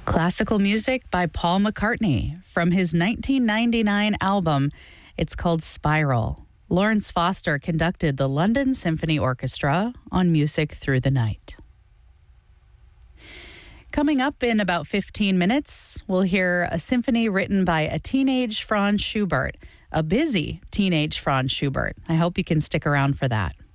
Classical music by Paul McCartney from his 1999 album. It's called Spiral. Lawrence Foster conducted the London Symphony Orchestra on Music Through the Night. Coming up in about 15 minutes, we'll hear a symphony written by a teenage Franz Schubert, a busy teenage Franz Schubert. I hope you can stick around for that.